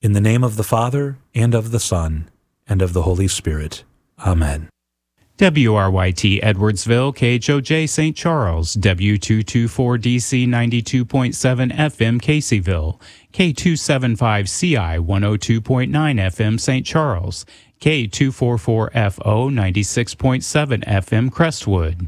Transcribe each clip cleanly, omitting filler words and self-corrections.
In the name of the Father, and of the Son, and of the Holy Spirit. Amen. WRYT Edwardsville, KHOJ St. Charles, W224DC 92.7 FM Caseyville, K275CI 102.9 FM St. Charles, K244FO 96.7 FM Crestwood.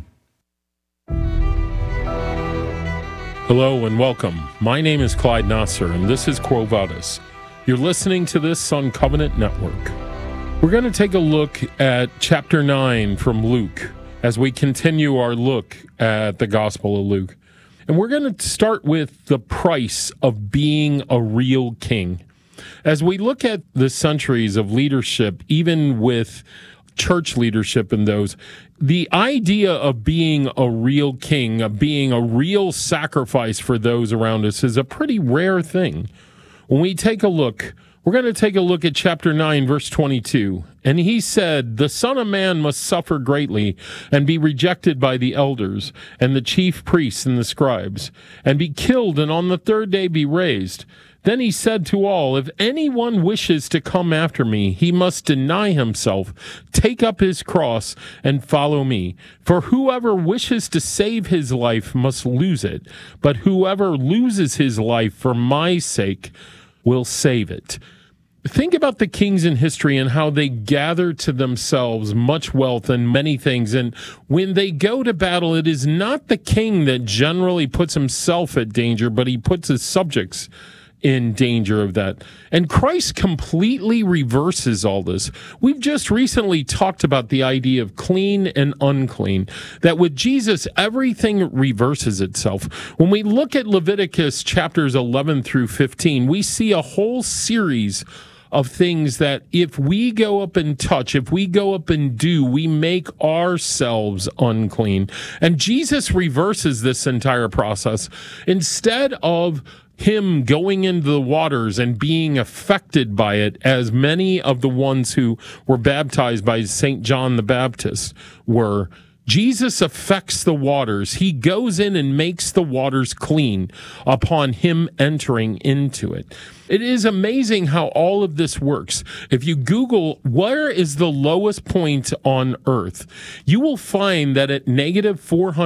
Hello and welcome. My name is Clyde Nasser, and this is Quo Vadis. You're listening to this on Covenant Network. We're going to take a look at chapter 9 from Luke as we continue our look at the Gospel of Luke. And we're going to start with the price of being a real king. As we look at the centuries of leadership, even with church leadership in those, the idea of being a real king, of being a real sacrifice for those around us is a pretty rare thing. When we take a look, we're going to take a look at chapter 9, verse 22. And he said, "The Son of Man must suffer greatly and be rejected by the elders and the chief priests and the scribes, and be killed, and on the third day be raised." Then he said to all, "If anyone wishes to come after me, he must deny himself, take up his cross, and follow me. For whoever wishes to save his life must lose it, but whoever loses his life for my sake will save it." Think about the kings in history and how they gather to themselves much wealth and many things. And when they go to battle, it is not the king that generally puts himself at danger, but he puts his subjects in danger of that. And Christ completely reverses all this. We've just recently talked about the idea of clean and unclean, that with Jesus, everything reverses itself. When we look at Leviticus chapters 11 through 15, we see a whole series of things that if we go up and touch, if we go up and do, we make ourselves unclean. And Jesus reverses this entire process. Instead of him going into the waters and being affected by it, as many of the ones who were baptized by St. John the Baptist were, Jesus affects the waters. He goes in and makes the waters clean upon him entering into it. It is amazing how all of this works. If you Google where is the lowest point on Earth, you will find that at negative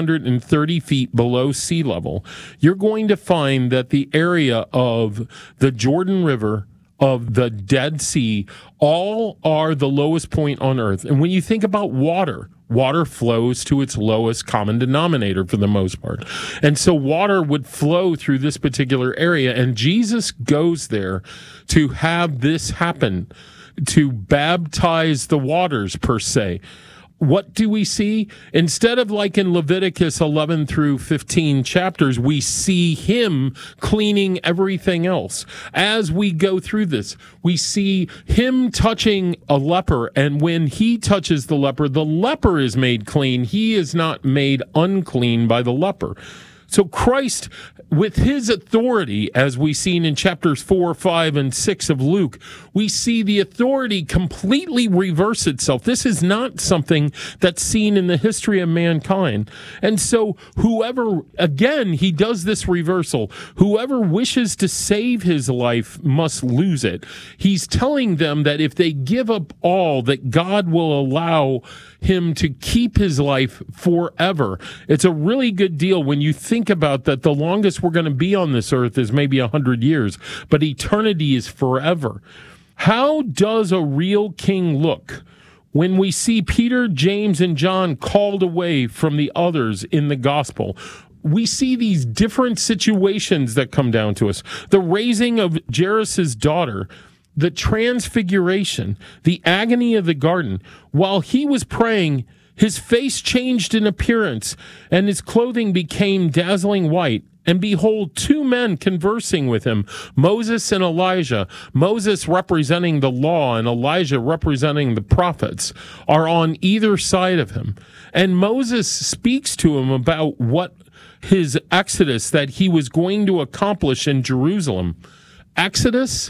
430 feet below sea level, you're going to find that the area of the Jordan River, of the Dead Sea, all are the lowest point on Earth. And when you think about water flows to its lowest common denominator for the most part. And so water would flow through this particular area, and Jesus goes there to have this happen, to baptize the waters per se. What do we see? Instead of like in Leviticus 11 through 15 chapters, we see him cleaning everything else. As we go through this, we see him touching a leper, and when he touches the leper is made clean. He is not made unclean by the leper. So Christ, with his authority, as we've seen in chapters 4, 5, and 6 of Luke, we see the authority completely reverse itself. This is not something that's seen in the history of mankind. And so whoever, again, he does this reversal. Whoever wishes to save his life must lose it. He's telling them that if they give up all, that God will allow him to keep his life forever. It's a really good deal when you think about that. The longest we're going to be on this earth is maybe 100 years, but eternity is forever. How does a real king look when we see Peter, James, and John called away from the others in the gospel? We see these different situations that come down to us. The raising of Jairus' daughter, the transfiguration, the agony of the garden. While he was praying, his face changed in appearance, and his clothing became dazzling white. And behold, two men conversing with him, Moses and Elijah, Moses representing the law and Elijah representing the prophets, are on either side of him. And Moses speaks to him about what his exodus that he was going to accomplish in Jerusalem. Exodus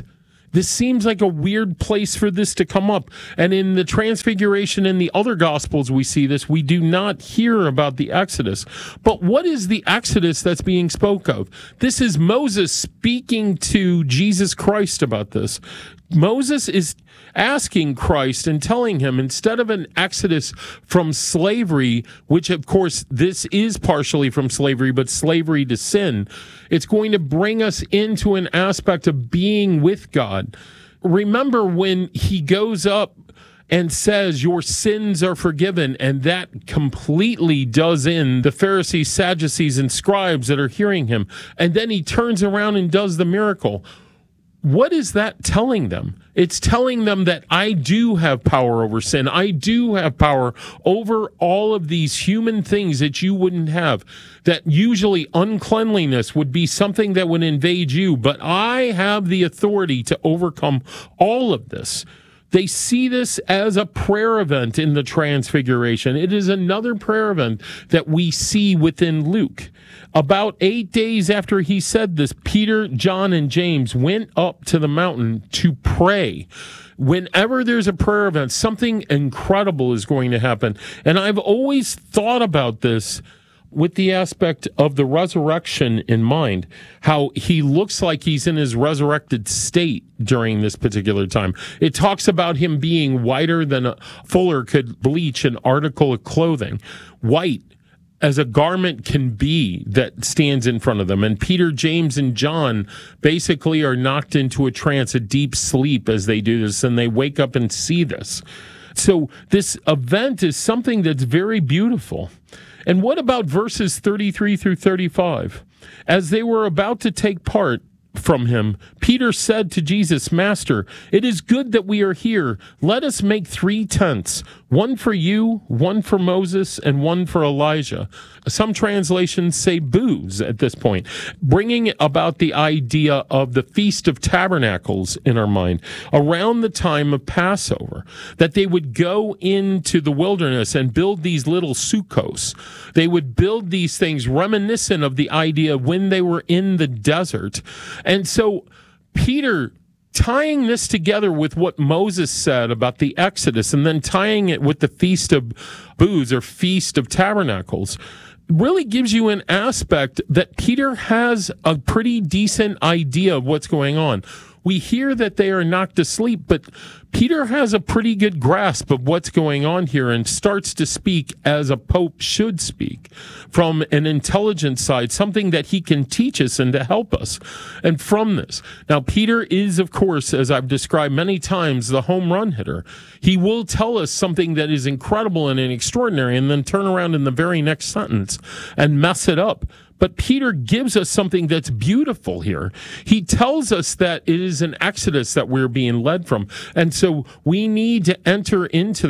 This seems like a weird place for this to come up. And in the Transfiguration in the other Gospels, we see this. We do not hear about the Exodus. But what is the Exodus that's being spoke of? This is Moses speaking to Jesus Christ about this. Moses is asking Christ and telling him, instead of an exodus from slavery, which of course this is partially from slavery, but slavery to sin, it's going to bring us into an aspect of being with God. Remember when he goes up and says, your sins are forgiven, and that completely does in the Pharisees, Sadducees, and scribes that are hearing him. And then he turns around and does the miracle. What is that telling them? It's telling them that I do have power over sin. I do have power over all of these human things that you wouldn't have. That usually uncleanliness would be something that would invade you, but I have the authority to overcome all of this. They see this as a prayer event in the Transfiguration. It is another prayer event that we see within Luke. About 8 days after he said this, Peter, John, and James went up to the mountain to pray. Whenever there's a prayer event, something incredible is going to happen. And I've always thought about this with the aspect of the resurrection in mind, how he looks like he's in his resurrected state during this particular time. It talks about him being whiter than a fuller could bleach an article of clothing, white as a garment can be that stands in front of them. And Peter, James, and John basically are knocked into a trance, a deep sleep as they do this, and they wake up and see this. So this event is something that's very beautiful. And what about verses 33 through 35? As they were about to take part from him, Peter said to Jesus, Master, it is good that we are here. Let us make 3 tents, one for you, one for Moses, and one for Elijah. Some translations say booths at this point, bringing about the idea of the Feast of Tabernacles in our mind around the time of Passover, that they would go into the wilderness and build these little sukkos. They would build these things reminiscent of the idea when they were in the desert. And so Peter, tying this together with what Moses said about the Exodus and then tying it with the Feast of Booths or Feast of Tabernacles, really gives you an aspect that Peter has a pretty decent idea of what's going on. We hear that they are knocked asleep, but Peter has a pretty good grasp of what's going on here and starts to speak as a pope should speak, from an intelligent side, something that he can teach us and to help us. And from this, now Peter is, of course, as I've described many times, the home run hitter. He will tell us something that is incredible and extraordinary and then turn around in the very next sentence and mess it up. But Peter gives us something that's beautiful here. He tells us that it is an exodus that we're being led from. And so we need to enter into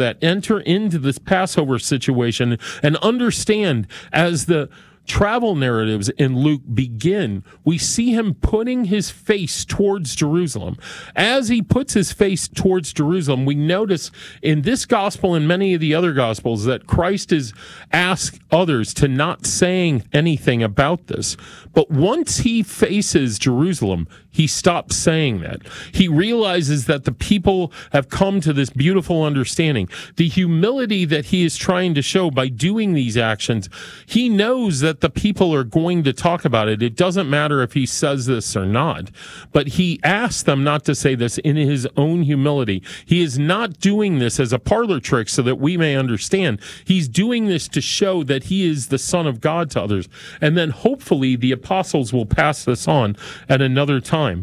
this Passover situation and understand as the travel narratives in Luke begin, we see him putting his face towards Jerusalem. As he puts his face towards Jerusalem, we notice in this gospel and many of the other gospels that Christ is asked others to not saying anything about this. But once he faces Jerusalem, he stops saying that. He realizes that the people have come to this beautiful understanding. The humility that he is trying to show by doing these actions, he knows that the people are going to talk about it. It doesn't matter if he says this or not. But he asks them not to say this in his own humility. He is not doing this as a parlor trick so that we may understand. He's doing this to show that he is the Son of God to others. And then hopefully the apostles will pass this on at another time.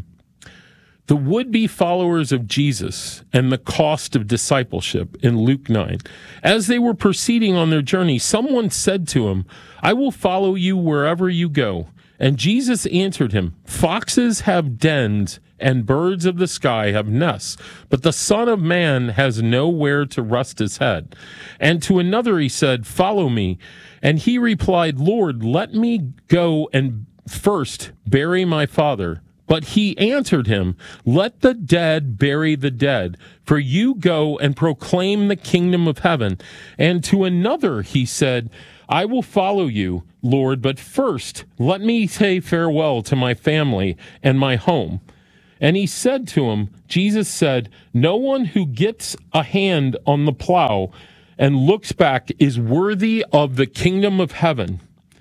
The would-be followers of Jesus and the cost of discipleship in Luke 9. As they were proceeding on their journey, someone said to him, I will follow you wherever you go. And Jesus answered him, foxes have dens and birds of the sky have nests, but the Son of Man has nowhere to rest his head. And to another he said, follow me. And he replied, Lord, let me go and first bury my father. But he answered him, let the dead bury the dead, for you go and proclaim the kingdom of heaven. And to another he said, I will follow you, Lord, but first let me say farewell to my family and my home. And he said to him, Jesus said, no one who gets a hand on the plow and looks back is worthy of the kingdom of heaven.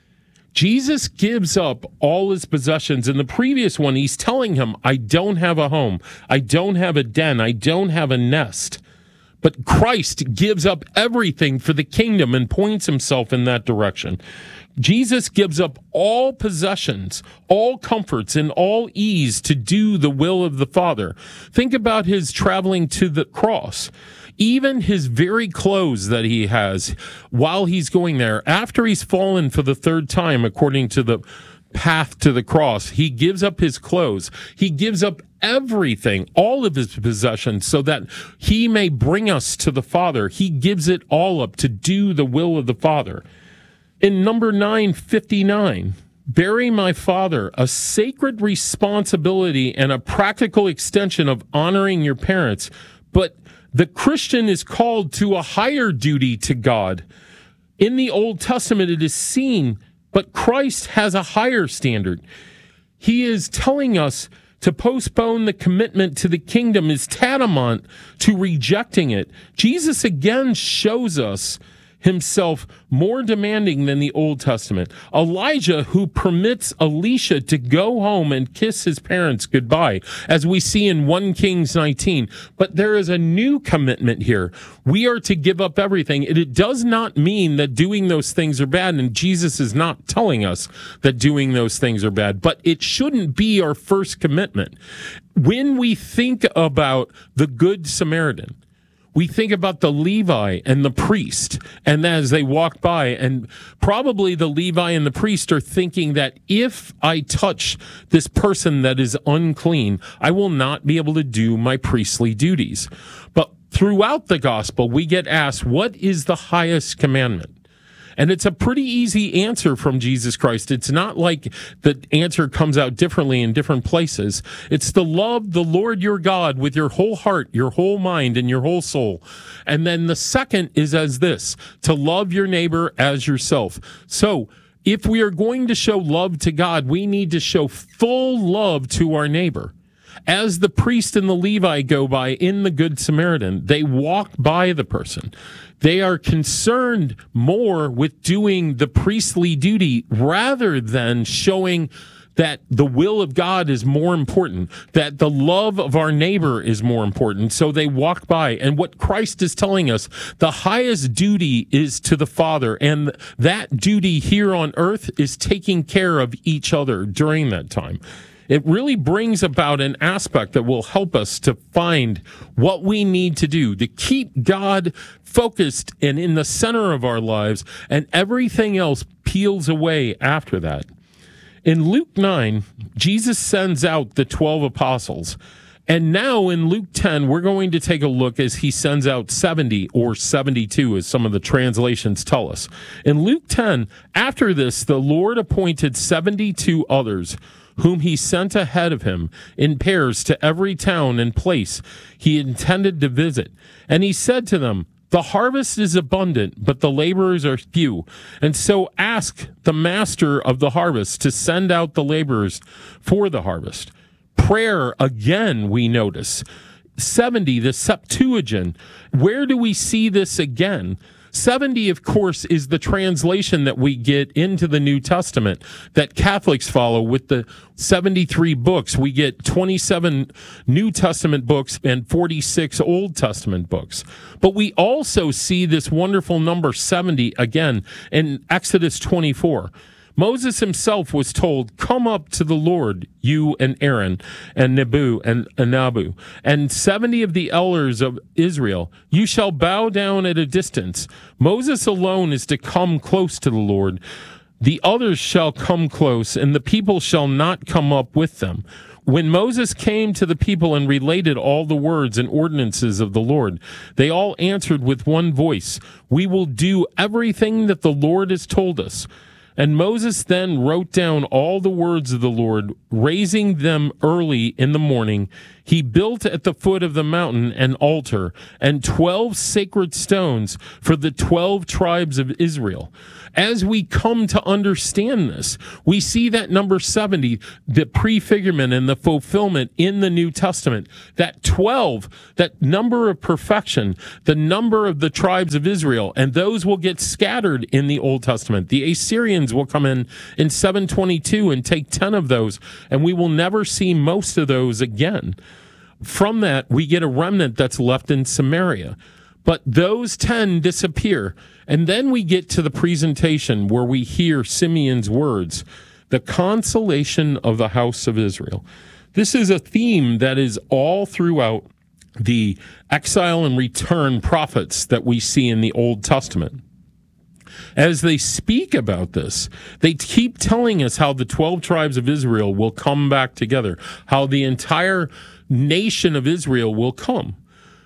Jesus gives up all his possessions. In the previous one, he's telling him, I don't have a home. I don't have a den. I don't have a nest. But Christ gives up everything for the kingdom and points himself in that direction. Jesus gives up all possessions, all comforts, and all ease to do the will of the Father. Think about his traveling to the cross. Even his very clothes that he has while he's going there, after he's fallen for the third time, according to the path to the cross, he gives up his clothes. He gives up everything, all of his possessions, so that he may bring us to the Father. He gives it all up to do the will of the Father. In number 959, bury my father, a sacred responsibility and a practical extension of honoring your parents. But the Christian is called to a higher duty to God. In the Old Testament, it is seen, but Christ has a higher standard. He is telling us to postpone the commitment to the kingdom is tantamount to rejecting it. Jesus again shows us himself more demanding than the Old Testament. Elijah, who permits Elisha to go home and kiss his parents goodbye, as we see in 1 Kings 19. But there is a new commitment here. We are to give up everything. It does not mean that doing those things are bad, and Jesus is not telling us that doing those things are bad, but it shouldn't be our first commitment. When we think about the Good Samaritan, we think about the Levi and the priest, and as they walk by, and probably the Levi and the priest are thinking that if I touch this person that is unclean, I will not be able to do my priestly duties. But throughout the gospel, we get asked, what is the highest commandment? And it's a pretty easy answer from Jesus Christ. It's not like the answer comes out differently in different places. It's to love the Lord your God with your whole heart, your whole mind, and your whole soul. And then the second is as this, to love your neighbor as yourself. So if we are going to show love to God, we need to show full love to our neighbor. As the priest and the Levi go by in the Good Samaritan, they walk by the person. They are concerned more with doing the priestly duty rather than showing that the will of God is more important, that the love of our neighbor is more important. So they walk by. And what Christ is telling us, the highest duty is to the Father. And that duty here on earth is taking care of each other during that time. It really brings about an aspect that will help us to find what we need to do to keep God focused and in the center of our lives, and everything else peels away after that. In Luke 9, Jesus sends out the 12 apostles. And now in Luke 10, we're going to take a look as he sends out 70 or 72, as some of the translations tell us. In Luke 10, after this, the Lord appointed 72 others, whom he sent ahead of him in pairs to every town and place he intended to visit. And he said to them, the harvest is abundant, but the laborers are few. And so ask the master of the harvest to send out the laborers for the harvest. Prayer, again, we notice. 70, the Septuagint. Where do we see this again? 70, of course, is the translation that we get into the New Testament that Catholics follow with the 73 books. We get 27 New Testament books and 46 Old Testament books. But we also see this wonderful number 70 again in Exodus 24. Moses himself was told, come up to the Lord, you and Aaron and Nebu and Nabu, and 70 of the elders of Israel. You shall bow down at a distance. Moses alone is to come close to the Lord. The others shall come close, and the people shall not come up with them. When Moses came to the people and related all the words and ordinances of the Lord, they all answered with one voice, we will do everything that the Lord has told us. And Moses then wrote down all the words of the Lord, raising them early in the morning. He built at the foot of the mountain an altar and 12 sacred stones for the 12 tribes of Israel. As we come to understand this, we see that number 70, the prefigurement and the fulfillment in the New Testament. That 12, that number of perfection, the number of the tribes of Israel, and those will get scattered in the Old Testament. The Assyrians will come in 722 and take 10 of those, and we will never see most of those again. From that, we get a remnant that's left in Samaria. But those 10 disappear. And then we get to the presentation where we hear Simeon's words, the consolation of the house of Israel. This is a theme that is all throughout the exile and return prophets that we see in the Old Testament. As they speak about this, they keep telling us how the 12 tribes of Israel will come back together, how the entire nation of Israel will come.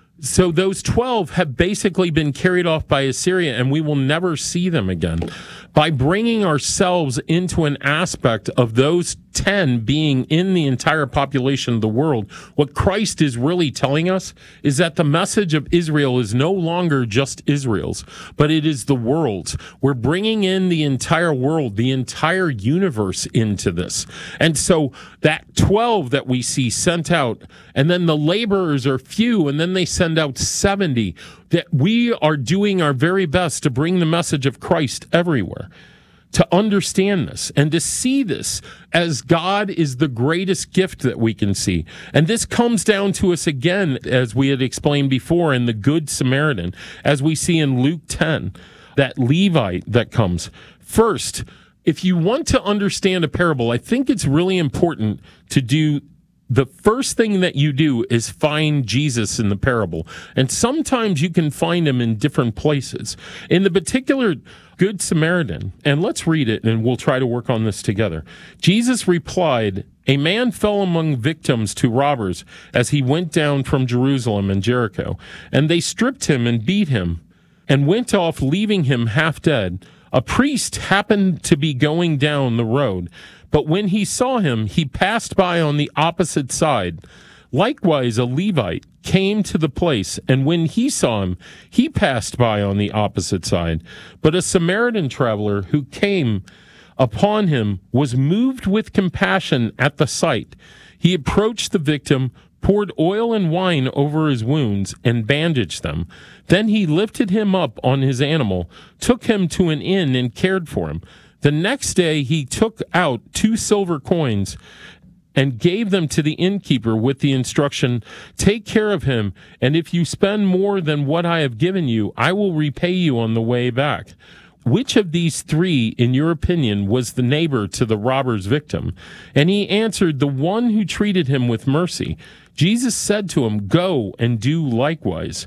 So those 12 have basically been carried off by Assyria, and we will never see them again. By bringing ourselves into an aspect of those 10 being in the entire population of the world, what Christ is really telling us is that the message of Israel is no longer just Israel's, but it is the world's. We're bringing in the entire world, the entire universe into this. And so that 12 that we see sent out, and then the laborers are few, and then they send out 70, that we are doing our very best to bring the message of Christ everywhere. To understand this and to see this as God is the greatest gift that we can see. And this comes down to us again, as we had explained before, in the Good Samaritan, as we see in Luke 10, that Levite that comes. First, if you want to understand a parable, I think it's really important to do the first thing that you do is find Jesus in the parable. And sometimes you can find him in different places. In the particular Good Samaritan, and let's read it and we'll try to work on this together. Jesus replied, "A man fell among victims to robbers as he went down from Jerusalem and Jericho, and they stripped him and beat him and went off, leaving him half dead. A priest happened to be going down the road, but when he saw him, he passed by on the opposite side. Likewise, a Levite came to the place, and when he saw him, he passed by on the opposite side. But a Samaritan traveler who came upon him was moved with compassion at the sight. He approached the victim, poured oil and wine over his wounds, and bandaged them. Then he lifted him up on his animal, took him to an inn, and cared for him. The next day he took out 2 silver coins and gave them to the innkeeper with the instruction, 'Take care of him, and if you spend more than what I have given you, I will repay you on the way back.' Which of these 3, in your opinion, was the neighbor to the robber's victim?" And he answered, "The one who treated him with mercy." Jesus said to him, "Go and do likewise."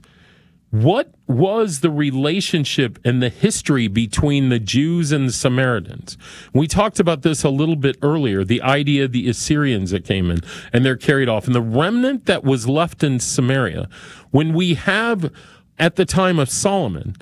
What was the relationship and the history between the Jews and the Samaritans? We talked about this a little bit earlier, the idea of the Assyrians that came in and they're carried off, and the remnant that was left in Samaria. When we have, at the time of Solomon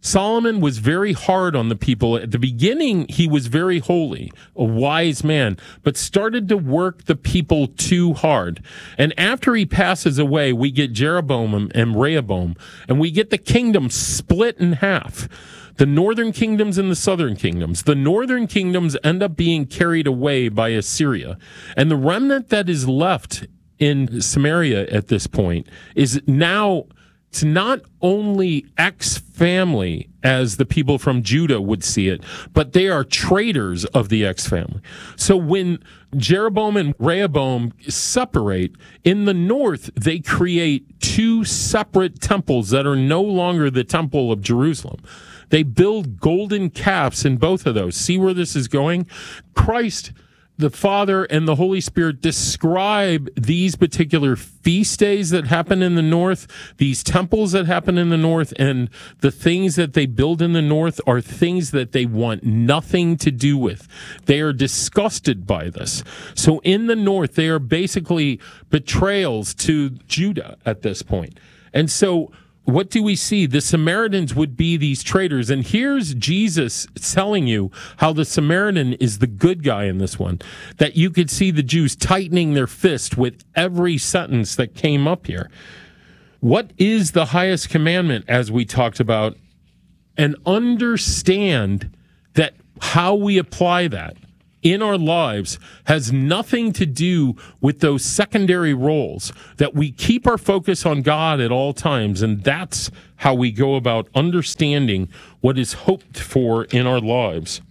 was very hard on the people. At the beginning, he was very holy, a wise man, but started to work the people too hard. And after he passes away, we get Jeroboam and Rehoboam, and we get the kingdom split in half. The northern kingdoms and the southern kingdoms. The northern kingdoms end up being carried away by Assyria. And the remnant that is left in Samaria at this point is now... It's not only ex-family as the people from Judah would see it, but they are traitors of the ex-family. So when Jeroboam and Rehoboam separate, in the north, they create 2 separate temples that are no longer the temple of Jerusalem. They build golden calves in both of those. See where this is going? Christ, the Father, and the Holy Spirit describe these particular feast days that happen in the north, these temples that happen in the north, and the things that they build in the north are things that they want nothing to do with. They are disgusted by this. So in the north, they are basically betrayals to Judah at this point. And so what do we see? The Samaritans would be these traitors. And here's Jesus telling you how the Samaritan is the good guy in this one. That you could see the Jews tightening their fist with every sentence that came up here. What is the highest commandment, as we talked about? And understand that how we apply that in our lives has nothing to do with those secondary roles, that we keep our focus on God at all times, and that's how we go about understanding what is hoped for in our lives.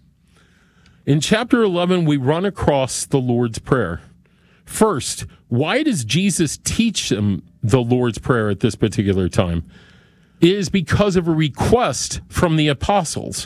In chapter 11, we run across the Lord's Prayer. First, why does Jesus teach them the Lord's Prayer at this particular time? It is because of a request from the apostles.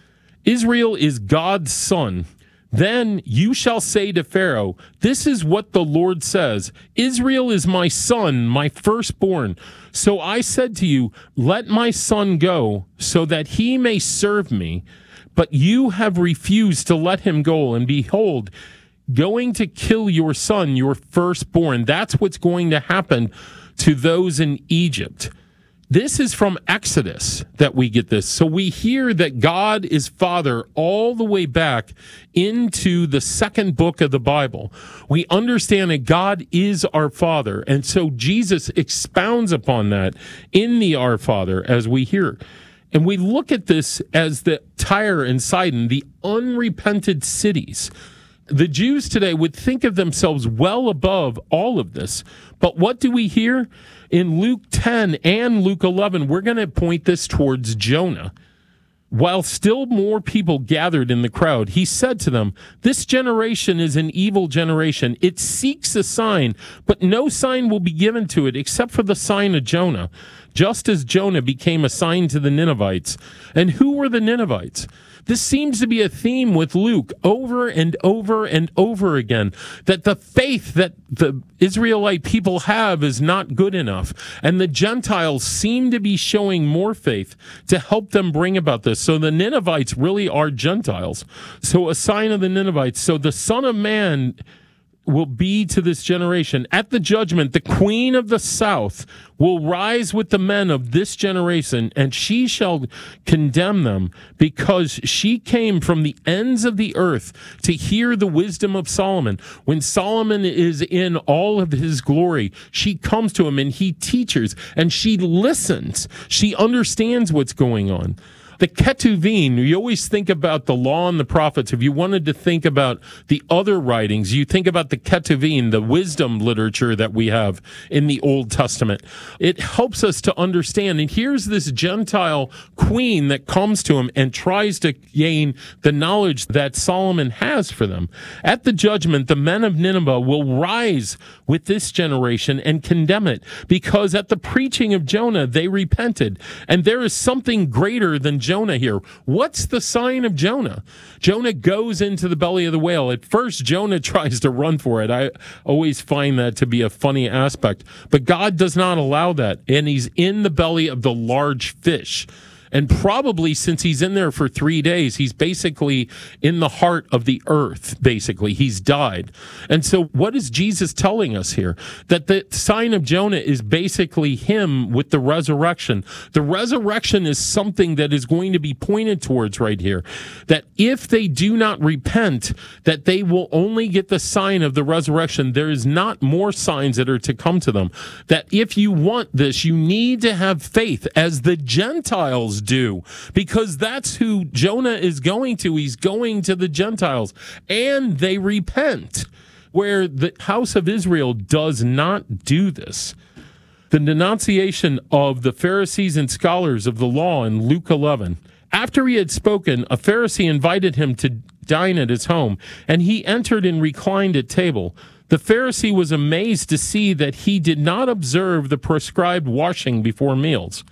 Israel is God's son. Then you shall say to Pharaoh, this is what the Lord says, Israel is my son, my firstborn. So I said to you, let my son go, so that he may serve me. But you have refused to let him go, and behold, going to kill your son, your firstborn. That's what's going to happen to those in Egypt. This is from Exodus that we get this. So we hear that God is Father all the way back into the second book of the Bible. We understand that God is our Father. And so Jesus expounds upon that in the Our Father as we hear. And we look at this as the Tyre and Sidon, the unrepented cities. The Jews today would think of themselves well above all of this. But what do we hear? In Luke 10 and Luke 11, we're going to point this towards Jonah. While still more people gathered in the crowd, he said to them, this generation is an evil generation. It seeks a sign, but no sign will be given to it except for the sign of Jonah, just as Jonah became a sign to the Ninevites. And who were the Ninevites? This seems to be a theme with Luke over and over and over again, that the faith that the Israelite people have is not good enough. And the Gentiles seem to be showing more faith to help them bring about this. So the Ninevites really are Gentiles. So a sign of the Ninevites. So the Son of Man will be to this generation. At the judgment, the queen of the south will rise with the men of this generation, and she shall condemn them, because she came from the ends of the earth to hear the wisdom of Solomon. When Solomon is in all of his glory, she comes to him and he teaches, and she listens. She understands what's going on. The Ketuvim, you always think about the law and the prophets. If you wanted to think about the other writings, you think about the Ketuvim, the wisdom literature that we have in the Old Testament. It helps us to understand. And here's this Gentile queen that comes to him and tries to gain the knowledge that Solomon has for them. At the judgment, the men of Nineveh will rise with this generation and condemn it, because at the preaching of Jonah, they repented. And there is something greater than Jonah here. What's the sign of Jonah? Jonah goes into the belly of the whale. At first, Jonah tries to run for it. I always find that to be a funny aspect. But God does not allow that. And he's in the belly of the large fish. And probably since he's in there for 3 days, he's basically in the heart of the earth, basically. He's died. And so what is Jesus telling us here? That the sign of Jonah is basically him with the resurrection. The resurrection is something that is going to be pointed towards right here. That if they do not repent, that they will only get the sign of the resurrection. There is not more signs that are to come to them. That if you want this, you need to have faith, as the Gentiles do, because that's who Jonah is going to. He's going to the Gentiles, and they repent, where the house of Israel does not do this. The denunciation of the Pharisees and scholars of the law in Luke 11. After he had spoken, a Pharisee invited him to dine at his home, and he entered and reclined at table. The Pharisee was amazed to see that he did not observe the prescribed washing before meals.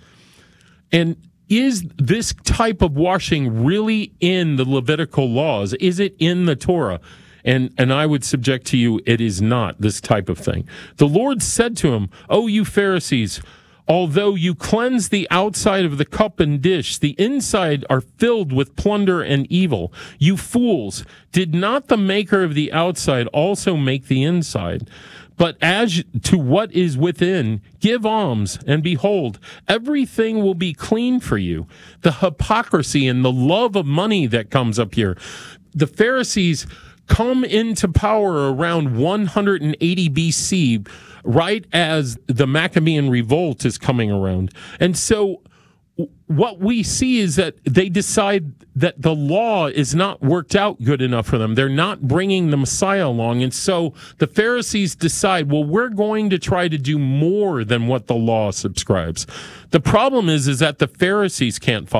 And is this type of washing really in the Levitical laws? Is it in the Torah? And I would subject to you, it is not this type of thing. The Lord said to him, "O you Pharisees, although you cleanse the outside of the cup and dish, the inside are filled with plunder and evil. You fools, did not the maker of the outside also make the inside? But as to what is within, give alms, and behold, everything will be clean for you. The hypocrisy and the love of money that comes up here. The Pharisees come into power around 180 BC, right as the Maccabean revolt is coming around. And so what we see is that they decide that the law is not worked out good enough for them. They're not bringing the Messiah along. And so the Pharisees decide, well, we're going to try to do more than what the law subscribes. The problem is that the Pharisees can't follow